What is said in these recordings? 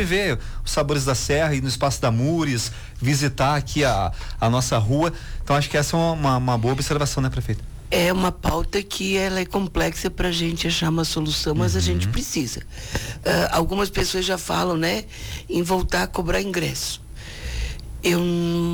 viver os sabores da serra, ir no Espaço da Mures, visitar aqui a nossa rua. Então acho que essa é uma boa observação, né, prefeita? É uma pauta que ela é complexa para a gente achar uma solução, mas a gente precisa. Algumas pessoas já falam, né, em voltar a cobrar ingresso. Eu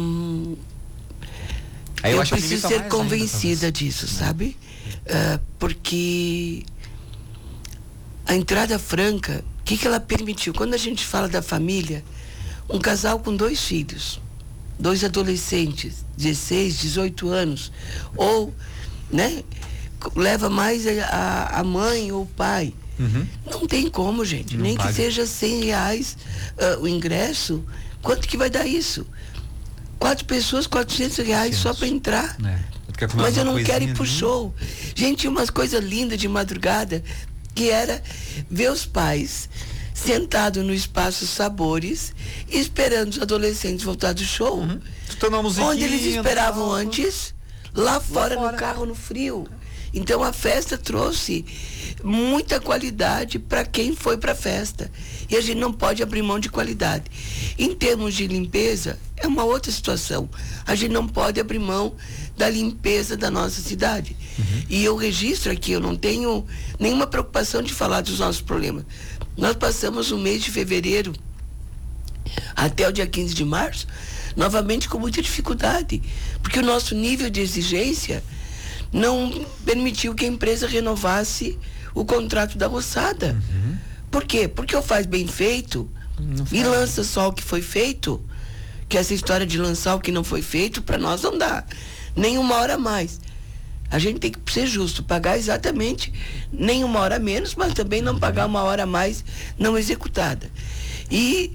preciso ser convencida disso, sabe? Porque a entrada franca, o que ela permitiu? Quando a gente fala da família, um casal com 2 filhos, 2 adolescentes, 16, 18 anos, ou, né, leva mais a mãe ou o pai. Não tem como, gente, nem que seja R$100 o ingresso. Quanto que vai dar isso? 4 pessoas, R$400 só para entrar. Mas eu não quero ir pro show. Gente, umas coisas lindas de madrugada, que era ver os pais sentados no Espaço Sabores, esperando os adolescentes voltar do show. Onde eles esperavam antes, lá fora no carro, no frio. Então a festa trouxe muita qualidade para quem foi para a festa. E a gente não pode abrir mão de qualidade. Em termos de limpeza, é uma outra situação. A gente não pode abrir mão da limpeza da nossa cidade. E eu registro aqui, eu não tenho nenhuma preocupação de falar dos nossos problemas. Nós passamos o mês de fevereiro até o dia 15 de março, novamente com muita dificuldade, porque o nosso nível de exigência não permitiu que a empresa renovasse o contrato da roçada. Por quê? Porque ou faz bem feito e lança só o que foi feito, que essa história de lançar o que não foi feito, para nós não dá nem 1 hora a mais. A gente tem que ser justo, pagar exatamente nem 1 hora a menos, mas também não pagar 1 hora a mais não executada. E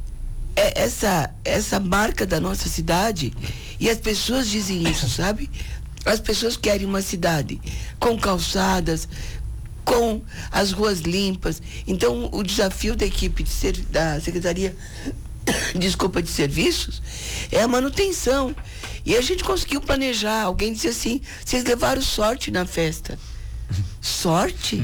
essa marca da nossa cidade, e as pessoas dizem isso, sabe? As pessoas querem uma cidade com calçadas, com as ruas limpas. Então, o desafio da equipe da Secretaria de Serviços é a manutenção. E a gente conseguiu planejar. Alguém disse assim: vocês levaram sorte na festa. Sorte?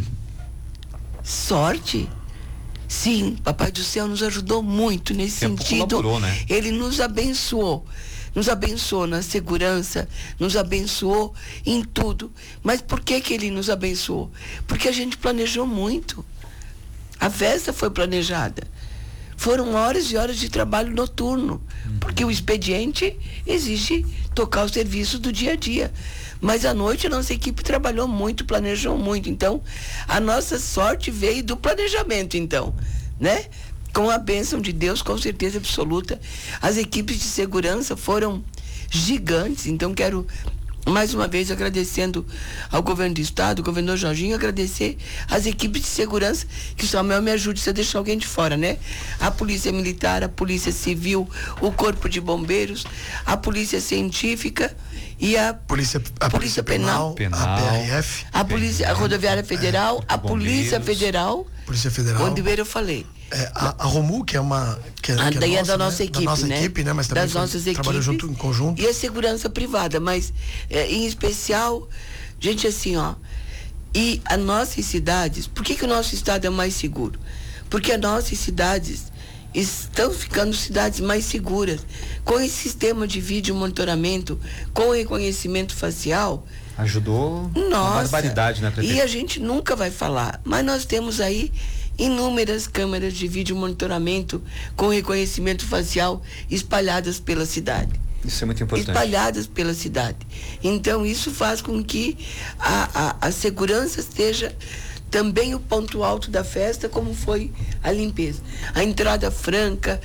Sorte? Sim, Papai do Céu nos ajudou muito nesse sentido. Né? Ele nos abençoou. Nos abençoou na segurança, nos abençoou em tudo. Mas por que ele nos abençoou? Porque a gente planejou muito. A festa foi planejada. Foram horas e horas de trabalho noturno, porque o expediente exige tocar o serviço do dia a dia. Mas à noite a nossa equipe trabalhou muito, planejou muito. Então, a nossa sorte veio do planejamento, então, né? Com a bênção de Deus, com certeza absoluta. As equipes de segurança foram gigantes. Então, quero mais uma vez, agradecendo ao governo do estado, o governador Jorginho, agradecer às equipes de segurança, que o Samuel me ajude se eu deixar alguém de fora, né? A Polícia Militar, a Polícia Civil, o Corpo de Bombeiros, a Polícia Científica e a Polícia Penal, a PRF, a Rodoviária Federal, a Polícia Federal. Onde eu falei. A Romu, que é daí é da nossa equipe, da nossa equipe, né? Mas também das nossas trabalhou junto, em conjunto. E a segurança privada, mas em especial, gente, assim, ó, e as nossas cidades, por que o nosso estado é mais seguro? Porque as nossas cidades estão ficando cidades mais seguras. Com esse sistema de vídeo monitoramento, com reconhecimento facial, ajudou uma barbaridade, né, prefeito? E a gente nunca vai falar, mas nós temos aí inúmeras câmeras de vídeo monitoramento com reconhecimento facial espalhadas pela cidade. Isso é muito importante. Espalhadas pela cidade. Então, isso faz com que a segurança esteja também o ponto alto da festa, como foi a limpeza. A entrada franca,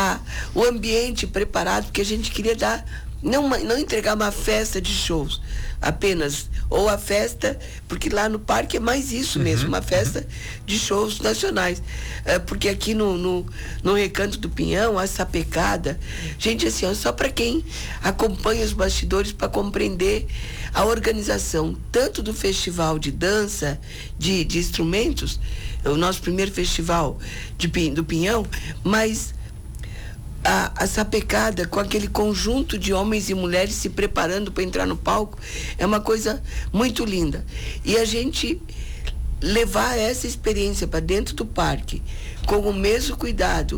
o ambiente preparado, porque a gente queria dar, não entregar uma festa de shows apenas, ou a festa, porque lá no parque é mais isso mesmo, uma festa de shows nacionais, porque aqui no Recanto do Pinhão, a sapecada, gente, assim, ó, só para quem acompanha os bastidores para compreender a organização tanto do festival de dança, de instrumentos, o nosso primeiro festival do Pinhão, mas a sapecada com aquele conjunto de homens e mulheres se preparando para entrar no palco é uma coisa muito linda. E a gente levar essa experiência para dentro do parque com o mesmo cuidado